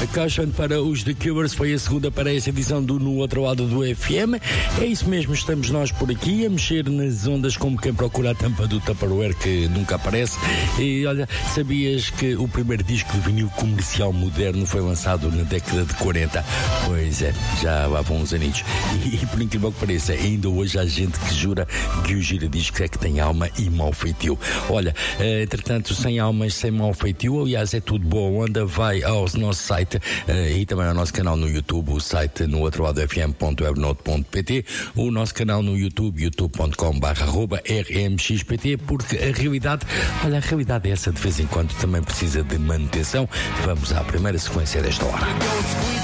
Percussion para os The Cubers, foi a segunda para esta edição do No Outro Lado do FM. É isso mesmo, estamos nós por aqui a mexer nas ondas como quem procura a tampa do Tupperware que nunca aparece. E olha, sabias que o primeiro disco de vinil comercial moderno foi lançado na década de 40? Pois é, já lá vão uns aninhos. E por incrível que pareça, ainda hoje há gente que jura que o giradiscos é que tem alma e mau feitio. Olha, entretanto, sem almas, sem mau feitio, aliás, é tudo boa onda, vai ao nosso site e também ao nosso canal no YouTube, o site no outro lado fm.webnote.pt, o nosso canal no YouTube, youtube.com/rmxpt, porque a realidade é essa, de vez em quando também precisa de manutenção. Vamos à primeira sequência desta hora.